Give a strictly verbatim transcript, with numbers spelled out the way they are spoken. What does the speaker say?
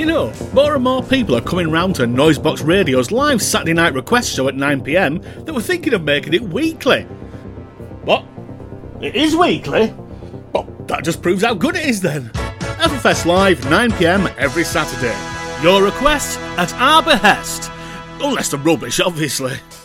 You know, more and more people are coming round to Noisebox Radio's live Saturday night request show at nine p m that were thinking of making it weekly. What? It is weekly? Well, that just proves how good it is then. Everfest Live, nine p m every Saturday. Your request at our behest. Unless they're rubbish, obviously.